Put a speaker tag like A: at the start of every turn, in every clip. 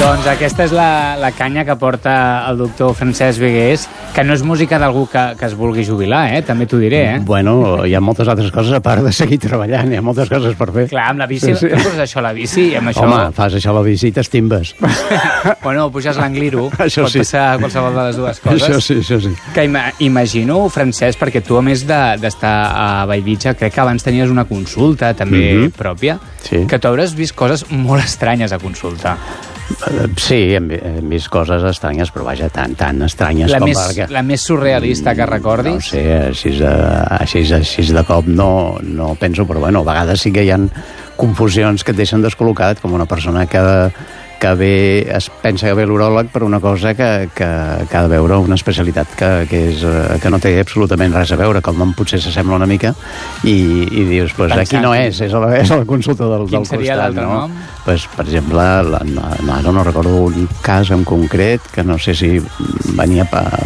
A: Doncs aquesta és la canya que porta el doctor Francesc Vigués, que no és música d'algú que es vulgui jubilar, també t'ho diré,
B: Bueno, hi ha moltes altres coses, a part de seguir treballant, hi ha moltes coses per fer.
A: Clar, amb la bici, tu poses això a la bici i amb això...
B: Home, fas això a la bici i t'estimbes.
A: Bueno, puges l'angliro,
B: Això
A: pot
B: sí.
A: passar qualsevol de les dues coses.
B: Això sí.
A: Que imagino, Francesc, perquè tu, a més d'estar a Bellvitge, crec que abans tenies una consulta també pròpia,
B: Sí.
A: que tu hauràs vist coses molt estranyes a consulta.
B: Sí, hem vist coses estranyes, però vaja, tan estranyes com...
A: La més surrealista que recordis?
B: No sé, així de cop no penso, però bueno, a vegades sí que hi ha confusions que et deixen descol·locat, com una persona que es pensa que ve l'uròleg per una cosa que ha de veure una especialitat que no té absolutament res a veure, que el nom potser s'assembla una mica i dius, pues aquí no és a la consulta del costat.
A: Quin seria l'altre nom?
B: Pues, per exemple, ara no recordo un cas en concret que no sé si venia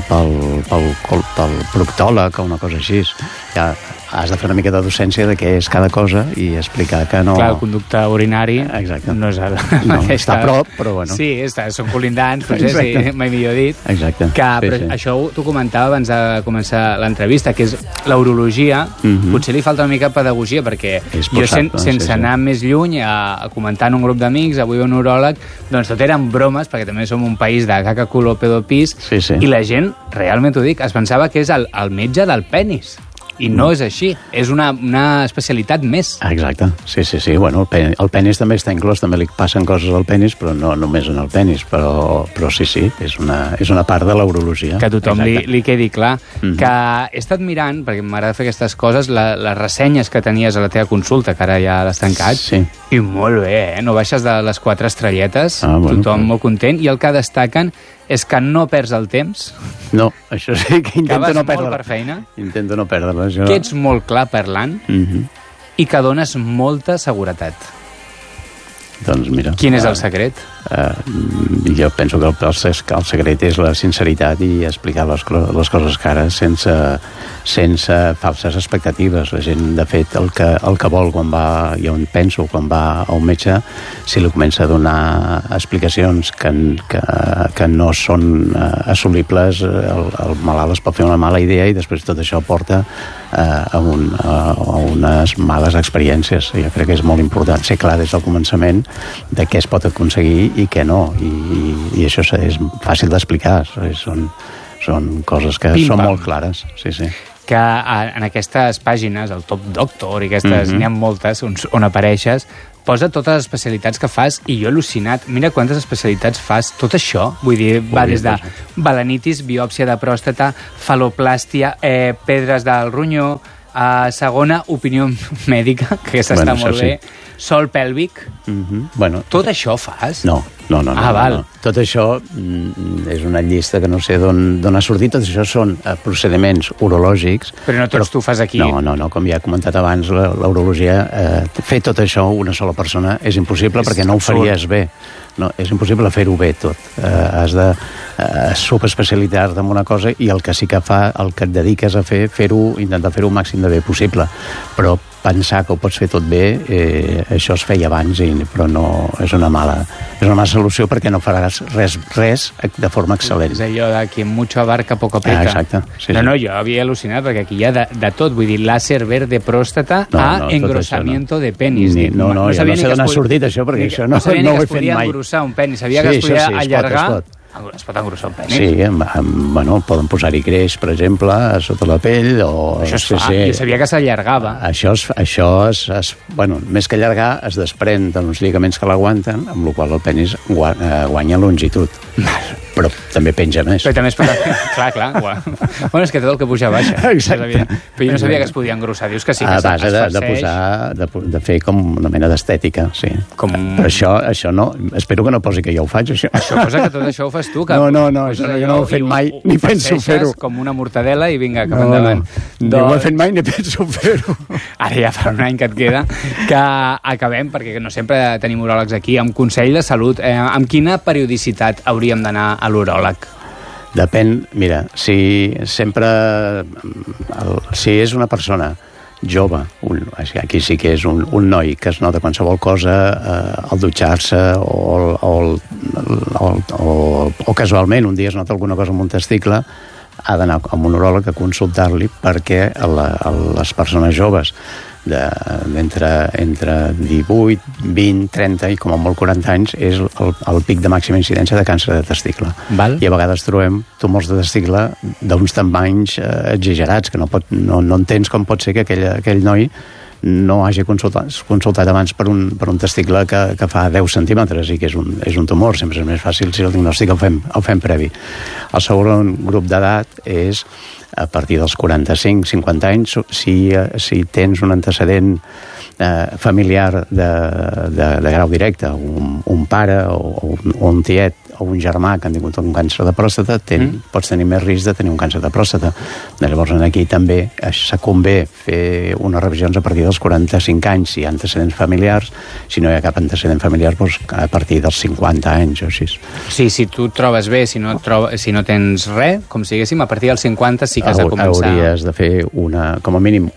B: pel proctòleg o una cosa així. Ja has de fer una mica de docència de què és cada cosa i explicar que no...
A: Clar, el conducte urinari no és el mateix.
B: Està a prop, però bueno.
A: Sí, són colindants, potser, sí, mai millor dit.
B: Exacte.
A: Però això t'ho comentava abans de començar l'entrevista, que és la urologia, potser li falta una mica de pedagogia, perquè jo sense anar més lluny a comentar en un grup d'amics, avui un uròleg, doncs tot eren bromes, perquè també som un país de caca, culo, pedo, pis, i la gent, realment t'ho dic, es pensava que és el metge del penis. I no és així, és una especialitat més.
B: Exacte, sí. Bueno, el penis també està inclòs, també li passen coses al penis, però no només en el penis, però sí, és una part de la urologia.
A: Que a tothom li quedi clar. Que he estat mirant, perquè m'agrada fer aquestes coses, les ressenyes que tenies a la teva consulta, que ara ja l'has tancat, i molt bé, no baixes de les 4 estrelletes, tothom molt content, i el que destaquen és que no perds el temps.
B: No, això sí, que intento no perdre.
A: Que vas molt per feina.
B: Intento no perdre-la.
A: Que ets molt clar parlant i que dones molta seguretat.
B: Doncs mira...
A: Quin és el secret?
B: Jo penso que el secret és la sinceritat i explicar les coses cares sense falses expectatives. La gent, de fet, el que vol quan va, jo penso, quan va a un metge, si li comença a donar explicacions que no són assolibles, el malalt es pot fer una mala idea i després tot això porta a unes males experiències. Jo crec que és molt important ser clar des del començament de què es pot aconseguir i què no, i això és fàcil d'explicar, són coses que són molt clares. Sí.
A: Que en aquestes pàgines, el Top Doctor i aquestes, n'hi ha moltes on apareixes, posa totes les especialitats que fas i jo he al·lucinat. Mira quantes especialitats fas, tot això. Vull dir, va des de balanitis, biòpsia de pròstata, fal·loplàstia, pedres del ronyó, segona opinió mèdica, que aquesta està molt bé, sol pèlvic. Tot això fas?
B: No.
A: Val.
B: Tot això és una llista que no sé d'on ha sortit. Tot això són procediments urològics.
A: Però no tots tu fas aquí.
B: No, com ja he comentat abans, la urologia, fer tot això una sola persona és impossible perquè no ho faries bé. No, és impossible fer-ho bé tot. Has de subespecialitzar-te en una cosa i el que sí que fa, el que et dediques a intentar fer-ho el màxim de bé possible. Però pensar que ho pots fer tot bé, això es feia abans, però no és una mala solució perquè no faràs res de forma excel·lent.
A: És allò de qui mucho abarca poco aprieta.
B: Exacte.
A: No, jo havia al·lucinat perquè aquí hi ha de tot, vull dir, làser verde pròstata a engrossamiento de penis.
B: No sé d'on ha sortit això, perquè això no ho he fet mai.
A: No sabia ni que es podia engrossar un penis, sabia que es podia allargar. Es pot engrossar un penis?
B: Sí, poden posar-hi greix, per exemple, a sota la pell.
A: Això es fa, jo sabia que s'allargava.
B: Més que allargar, es desprèn dels lligaments que l'aguanten, amb la qual el penis guanya longitud. Però també penja més.
A: Però també es pot... Clar. Bueno, és que tot el que puja baixa.
B: Exacte.
A: Però jo no sabia que es podia engrossar. Dius que sí, que
B: es farceix. De fer com una mena d'estètica, sí. Però això no... Espero que no posi que jo ho faig, això.
A: Això posa que tot això ho fas tu.
B: No, això jo no ho he fet mai, ni penso fer-ho.
A: Com una mortadela i vinga, cap endavant.
B: No ho he fet mai, ni penso fer-ho.
A: Ara ja fa un any que et queda. Que acabem, perquè no sempre tenim uròlegs aquí, amb consell de salut. Amb quina periodicitat hauríem d'anar a l'uròleg?
B: Depèn, mira, si és una persona jove, aquí sí que és un noi que es nota qualsevol cosa al dutxar-se o o casualment un dia es nota alguna cosa amb un testicle, ha d'anar amb un uròleg a consultar-li, perquè les persones joves entre 18, 20, 30 i com a molt 40 anys és el pic de màxima incidència de càncer de testicle.
A: Val.
B: I a vegades trobem tumors de testicle d'uns tamanys exagerats, que no entens com pot ser que aquell noi no hagi consultat abans per un testicle que fa 10 centímetres i que és un tumor. Sempre és més fàcil si el diagnòstic el fem previ. El segon grup d'edat és a partir dels 45-50 anys, si tens un antecedent familiar de grau directe, un pare o un tiet o un germà que han tingut un càncer de pròstata, pots tenir més risc de tenir un càncer de pròstata. Llavors aquí també convé fer unes revisions a partir dels 45 anys si hi ha antecedents familiars. Si no hi ha cap antecedent familiar, doncs a partir dels 50 anys o així.
A: Sí, si tu et trobes bé, si no tens res, com si diguéssim, a partir dels 50 sí que has de començar...
B: Hauries de fer com a mínim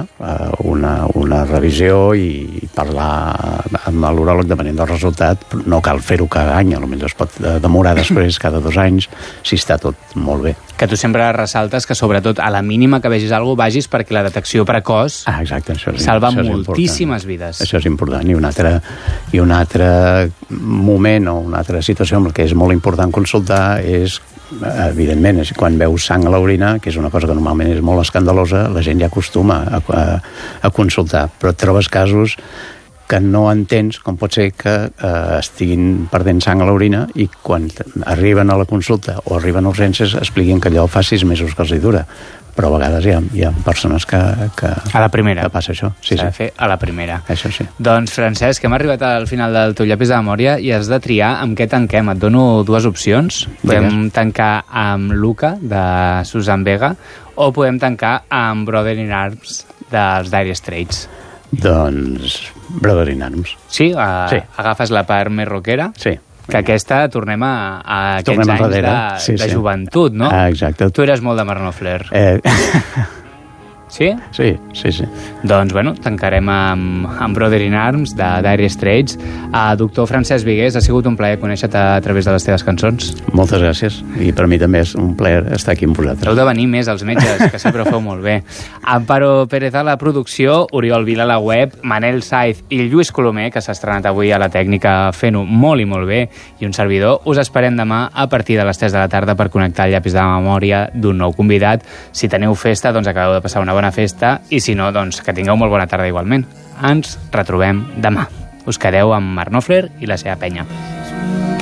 B: una revisió i parlar amb l'uròleg depenent del resultat. No cal fer-ho cada any, potser es pot demorar després cada 2 anys si està tot molt bé.
A: Que tu sempre ressaltes que sobretot a la mínima que vegis alguna cosa vagis, perquè la detecció precoç salva moltíssimes vides.
B: Això és important. I un altre moment o una altra situació en què és molt important consultar és, evidentment, quan veus sang a l'orina, que és una cosa que normalment és molt escandalosa, la gent ja acostuma a consultar, però et trobes casos que no entens com pot ser que estiguin perdent sang a l'orina i quan arriben a la consulta o arriben a urgències expliquin que allò fa 6 mesos que els hi dura. Però a vegades hi ha persones que
A: a la primera.
B: Que passa això. Sí,
A: s'ha de fer a la primera.
B: Això sí.
A: Doncs, Francesc, hem arribat al final del teu llapis de memòria i has de triar amb què tanquem. Et dono 2 opcions. Podem tancar amb Luca, de Susan Vega, o podem tancar amb Brother in Arms, dels Dire Straits.
B: Doncs Brother in Arms.
A: Sí? Agafes la part més rockera?
B: Sí.
A: Que aquesta tornem a aquests anys de joventut, no?
B: Exacte.
A: Tu eres molt de Mark Knopfler. Sí?
B: Sí.
A: Doncs, tancarem amb Brother in Arms, de Dire Straits. Doctor Francesc Vigués, ha sigut un plaer conèixer-te a través de les teves cançons.
B: Moltes gràcies. I per mi també és un plaer estar aquí amb vosaltres.
A: Heu de venir més, els metges, que sempre ho feu molt bé. Amparo Pérez a la producció, Oriol Vila a la web, Manel Saiz i Lluís Colomer, que s'ha estrenat avui a la tècnica fent-ho molt i molt bé, i un servidor. Us esperem demà a partir de les 3 de la tarda per connectar el llapis de la memòria d'un nou convidat. Si teniu festa, doncs acabeu de passar una bona festa, i si no, doncs que tingueu molt bona tarda igualment. Ens retrobem demà. Us quedeu amb Mark Knopfler i la seva penya.